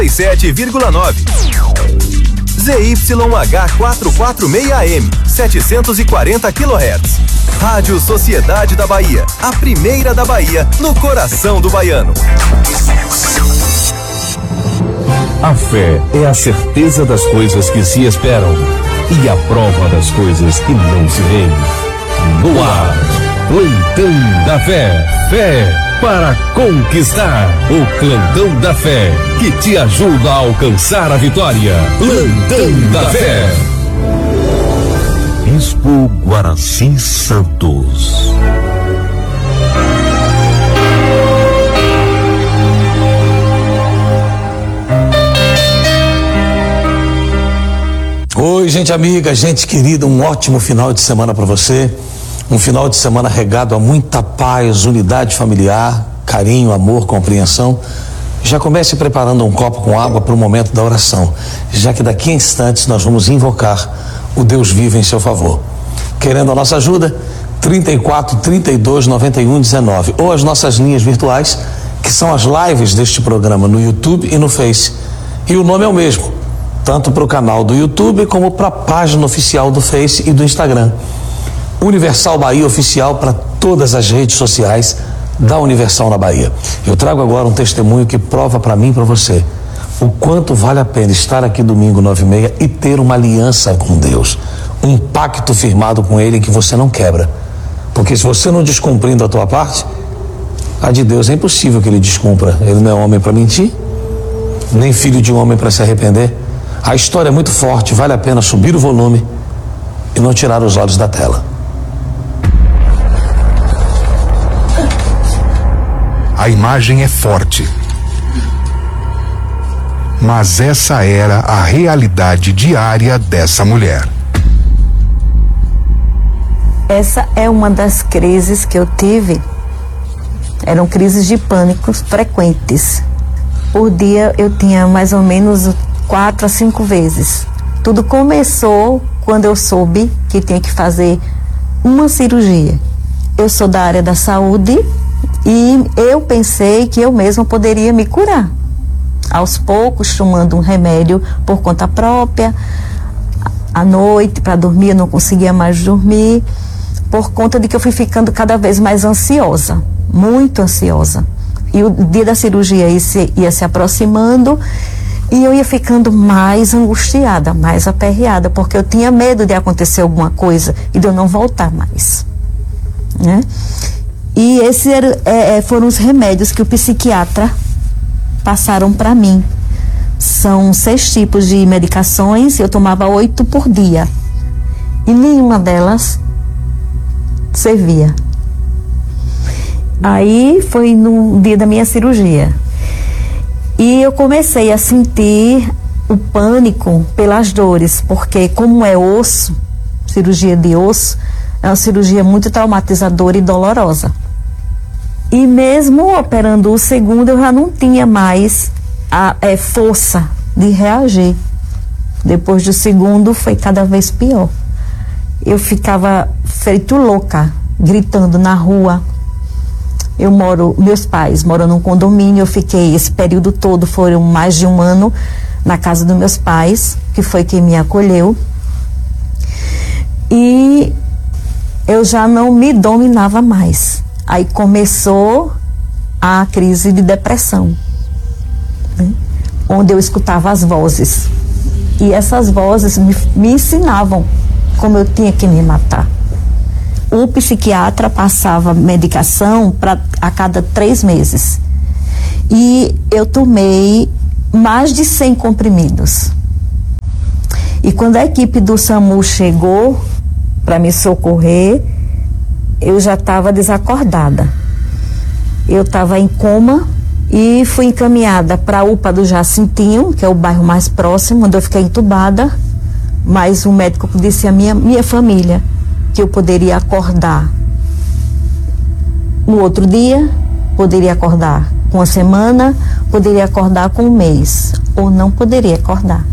7,9. ZYH446M, 740 kHz. Rádio Sociedade da Bahia, a primeira da Bahia, no coração do baiano. A fé é a certeza das coisas que se esperam e a prova das coisas que não se veem. No ar, Plantão da Fé. Fé para conquistar. O Plantão da Fé, que te ajuda a alcançar a vitória. Plantão da Fé. Bispo Guaraci Santos. Oi, gente amiga, gente querida, um ótimo final de semana para você. Um final de semana regado a muita paz, unidade familiar, carinho, amor, compreensão. Já comece preparando um copo com água para o momento da oração, já que daqui a instantes nós vamos invocar o Deus vivo em seu favor. Querendo a nossa ajuda, 34 32 91 19, ou as nossas linhas virtuais, que são as lives deste programa no YouTube e no Face. E o nome é o mesmo, tanto para o canal do YouTube como para a página oficial do Face e do Instagram. Universal Bahia Oficial para todas as redes sociais da Universal na Bahia. Eu trago agora um testemunho que prova para mim e para você o quanto vale a pena estar aqui domingo 9h30 e ter uma aliança com Deus, um pacto firmado com Ele que você não quebra, porque se você não descumprindo a tua parte, a de Deus é impossível que Ele descumpra. Ele não é homem para mentir, nem filho de um homem para se arrepender. A história é muito forte, vale a pena subir o volume e não tirar os olhos da tela. A imagem é forte, mas essa era a realidade diária dessa mulher. Essa é uma das crises que eu tive. Eram crises de pânico frequentes. Por dia eu tinha mais ou menos 4 a 5 vezes. Tudo começou quando eu soube que tinha que fazer uma cirurgia. Eu sou da área da saúde e eu pensei que eu mesma poderia me curar. Aos poucos, tomando um remédio por conta própria. À noite, para dormir, eu não conseguia mais dormir, por conta de que eu fui ficando cada vez mais ansiosa, muito ansiosa. E o dia da cirurgia ia se aproximando e eu ia ficando mais angustiada, mais aperreada, porque eu tinha medo de acontecer alguma coisa e de eu não voltar mais, né? E esses foram os remédios que o psiquiatra passaram para mim. São 6 tipos de medicações, eu tomava 8 por dia. E nenhuma delas servia. Aí foi no dia da minha cirurgia. E eu comecei a sentir o pânico pelas dores, porque como é osso, cirurgia de osso, é uma cirurgia muito traumatizadora e dolorosa. E mesmo operando o segundo, eu já não tinha mais a força de reagir. Depois do segundo, foi cada vez pior. Eu ficava feito louca, gritando na rua. Meus pais moram num condomínio, eu fiquei esse período todo, foram mais de 1 ano, na casa dos meus pais, que foi quem me acolheu. E eu já não me dominava mais. Aí começou a crise de depressão, né? Onde eu escutava as vozes. E essas vozes me ensinavam como eu tinha que me matar. O psiquiatra passava medicação a cada 3 meses. E eu tomei mais de 100 comprimidos. E quando a equipe do SAMU chegou para me socorrer, eu já estava desacordada. Eu estava em coma e fui encaminhada para a UPA do Jacintinho, que é o bairro mais próximo, onde eu fiquei entubada. Mas o médico disse à minha família que eu poderia acordar no outro dia, poderia acordar com 1 semana, poderia acordar com 1 mês, ou não poderia acordar.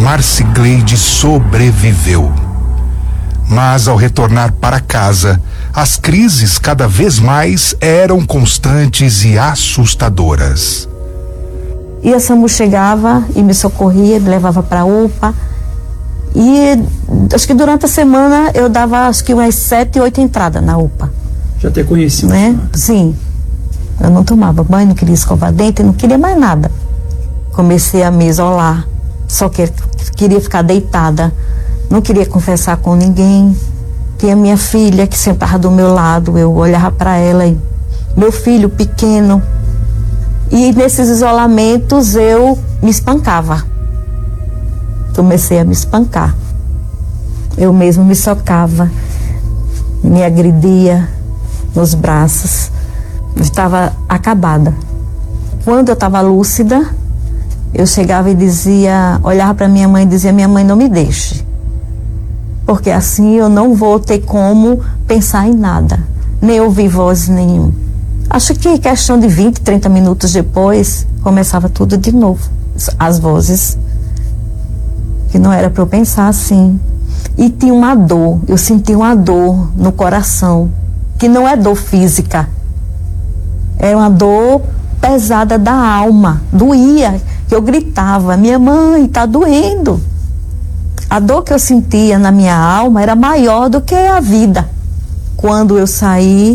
Marcigleide sobreviveu, mas ao retornar para casa, as crises cada vez mais eram constantes e assustadoras. E a SAMU chegava e me socorria, me levava para a UPA. E acho que durante a semana eu dava acho que umas 7, 8 entradas na UPA. Já ter conhecido, né? Sim. Eu não tomava banho, não queria escovar dente, não queria mais nada. Comecei a me isolar, só que queria ficar deitada, não queria conversar com ninguém. Tinha minha filha que sentava do meu lado, eu olhava para ela e meu filho pequeno. E nesses isolamentos eu me espancava. Comecei a me espancar. Eu mesmo me socava, me agredia nos braços. Eu estava acabada. Quando eu estava lúcida, eu chegava e dizia, olhava para minha mãe e dizia, minha mãe, não me deixe. Porque assim eu não vou ter como pensar em nada, nem ouvir voz nenhuma. Acho que questão de 20, 30 minutos depois, começava tudo de novo. As vozes, que não era para eu pensar assim. E tinha uma dor, eu senti uma dor no coração, que não é dor física, é uma dor pesada da alma, doía, que eu gritava, minha mãe, tá doendo. A dor que eu sentia na minha alma era maior do que a vida. Quando eu saí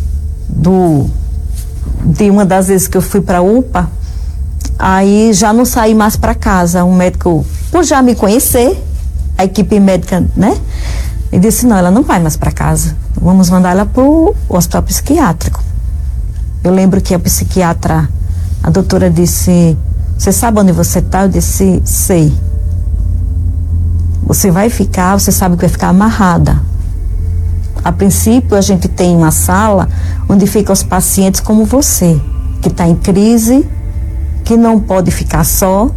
de uma das vezes que eu fui para a UPA, aí já não saí mais para casa. Um médico, por já me conhecer, a equipe médica, né? E disse, não, ela não vai mais para casa. Vamos mandar ela para o hospital psiquiátrico. Eu lembro que a psiquiatra, a doutora disse, você sabe onde você está? Eu disse, sei. Você vai ficar, você sabe que vai ficar amarrada. A princípio, a gente tem uma sala onde ficam os pacientes como você, que está em crise, que não pode ficar só,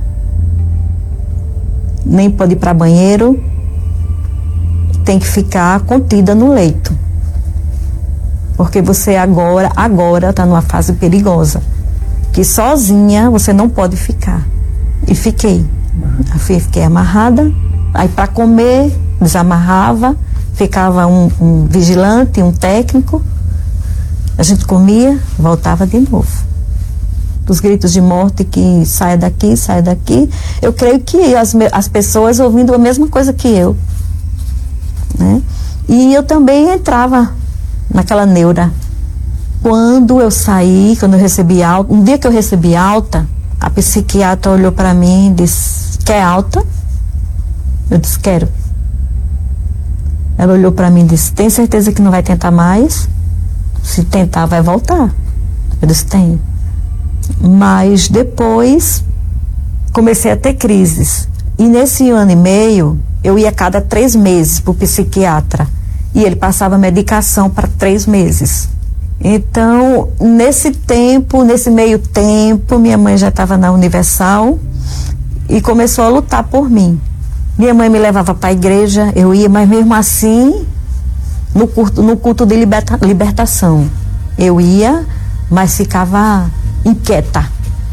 nem pode ir para banheiro, tem que ficar contida no leito. Porque você agora está numa fase perigosa, que sozinha você não pode ficar. E fiquei amarrada, aí para comer, desamarrava, ficava um vigilante, um técnico, a gente comia, voltava de novo. Os gritos de morte que saia daqui, saia daqui. Eu creio que as pessoas ouvindo a mesma coisa que eu, né? E eu também entrava naquela neura. Quando eu saí, quando eu recebi alta, um dia que eu recebi alta, a psiquiatra olhou para mim e disse, quer alta? Eu disse, quero. Ela olhou para mim e disse, tem certeza que não vai tentar mais? Se tentar, vai voltar. Eu disse, tenho. Mas depois comecei a ter crises. E nesse 1 ano e meio, eu ia a cada 3 meses para o psiquiatra. E ele passava medicação para 3 meses. Então, nesse meio tempo, minha mãe já estava na Universal e começou a lutar por mim. Minha mãe me levava para a igreja, eu ia, mas mesmo assim, no culto de libertação. Eu ia, mas ficava inquieta.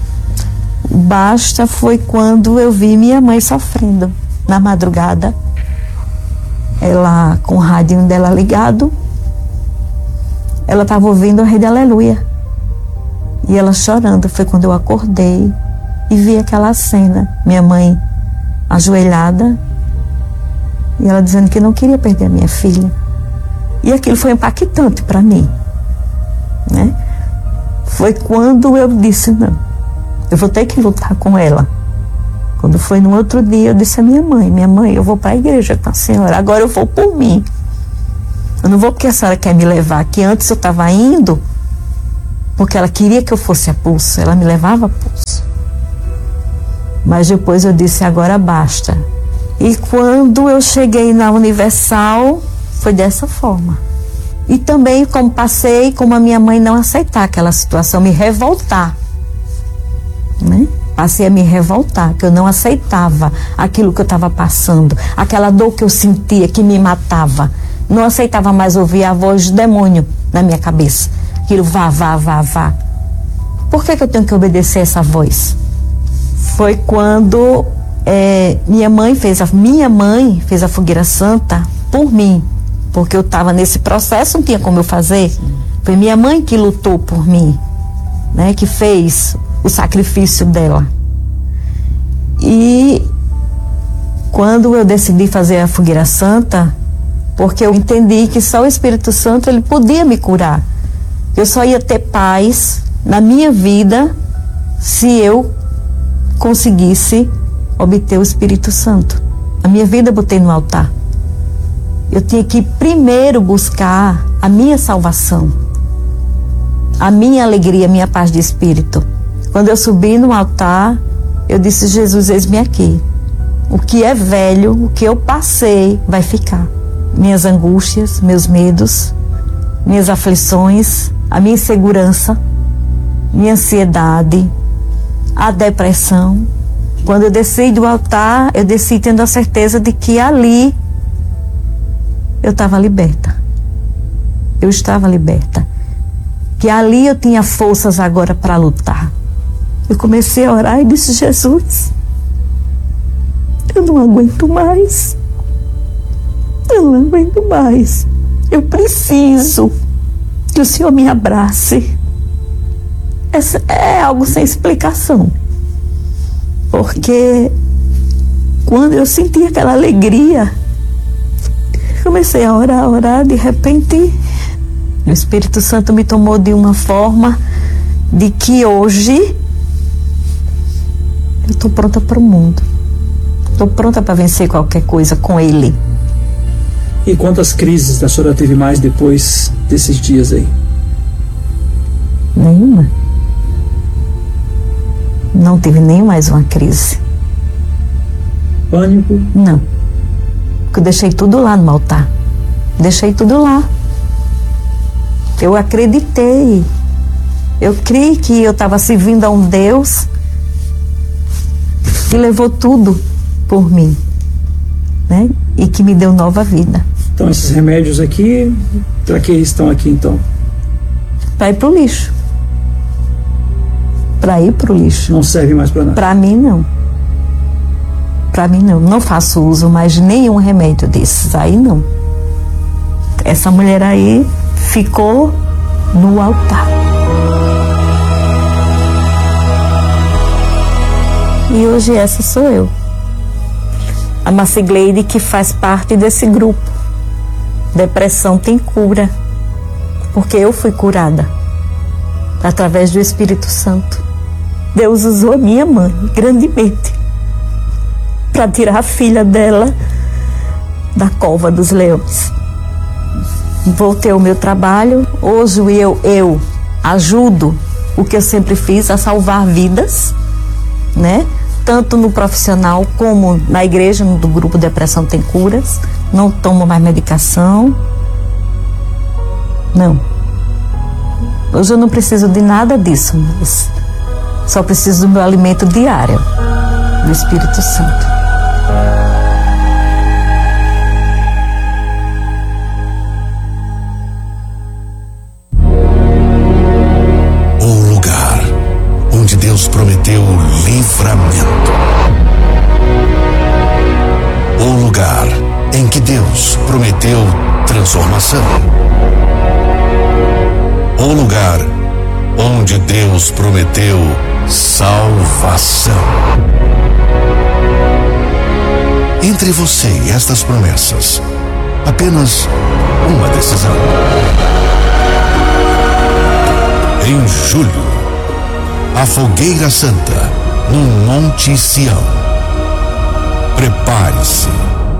Basta foi quando eu vi minha mãe sofrendo na madrugada. Ela com o radinho dela ligado, ela estava ouvindo a Rede Aleluia e ela chorando. Foi quando eu acordei e vi aquela cena, minha mãe ajoelhada e ela dizendo que não queria perder a minha filha. E aquilo foi impactante para mim, né? Foi quando eu disse, não, eu vou ter que lutar com ela. Quando foi no outro dia, eu disse a minha mãe, eu vou para a igreja com a senhora, agora eu vou por mim. Eu não vou porque a senhora quer me levar, que antes eu estava indo porque ela queria que eu fosse a pulso, ela me levava a pulso. Mas depois eu disse, agora basta. E quando eu cheguei na Universal, foi dessa forma. E também como passei, como a minha mãe não aceitar aquela situação, me revoltar, né? Passei a me revoltar, que eu não aceitava aquilo que eu estava passando, aquela dor que eu sentia, que me matava. Não aceitava mais ouvir a voz do demônio na minha cabeça. Aquilo vá, vá, vá, vá. Por que eu tenho que obedecer essa voz? Foi quando minha mãe fez a fogueira santa por mim, porque eu estava nesse processo, não tinha como eu fazer. Foi minha mãe que lutou por mim, né, que fez o sacrifício dela. E quando eu decidi fazer a fogueira santa, porque eu entendi que só o Espírito Santo ele podia me curar. Eu só ia ter paz na minha vida se eu conseguisse obter o Espírito Santo. A minha vida eu botei no altar. Eu tinha que primeiro buscar a minha salvação, a minha alegria, a minha paz de espírito. Quando eu subi no altar, eu disse: Jesus, eis-me aqui. O que é velho, o que eu passei, vai ficar. Minhas angústias, meus medos, minhas aflições, a minha insegurança, minha ansiedade, a depressão. Quando eu desci do altar, eu desci tendo a certeza de que ali eu estava liberta. Eu estava liberta. Que ali eu tinha forças agora para lutar. Eu comecei a orar e disse: Jesus, eu não aguento mais. Eu não aguento mais. Eu preciso que o Senhor me abrace. Essa é algo sem explicação. Porque quando eu senti aquela alegria, comecei a orar, de repente o Espírito Santo me tomou de uma forma de que hoje eu estou pronta para o mundo. Estou pronta para vencer qualquer coisa com Ele. E quantas crises a senhora teve mais depois desses dias aí? Nenhuma. Não tive nem mais uma crise. Pânico? Não. Porque eu deixei tudo lá no altar. Deixei tudo lá. Eu acreditei. Eu criei que eu estava servindo a um Deus que levou tudo por mim, né? E que me deu nova vida. Então esses remédios aqui, para que estão aqui então? Para ir pro lixo. Para ir pro lixo. Não serve mais para nada? Para mim não. Para mim não. Não faço uso mais de nenhum remédio desses. Aí não. Essa mulher aí ficou no altar. E hoje essa sou eu. A Marcigleide, que faz parte desse grupo. Depressão tem cura. Porque eu fui curada. Através do Espírito Santo. Deus usou a minha mãe grandemente para tirar a filha dela da cova dos leões. Voltei ao meu trabalho. Hoje eu ajudo o que eu sempre fiz, a salvar vidas, né? Tanto no profissional como na igreja, do grupo Depressão Tem Curas. Não tomo mais medicação. Não. Hoje eu não preciso de nada disso, mas só preciso do meu alimento diário, do Espírito Santo. O lugar onde Deus prometeu livramento. O lugar em que Deus prometeu transformação. O lugar onde Deus prometeu salvação. Entre você e estas promessas, apenas uma decisão. Em julho, a Fogueira Santa, no Monte Sião. Prepare-se.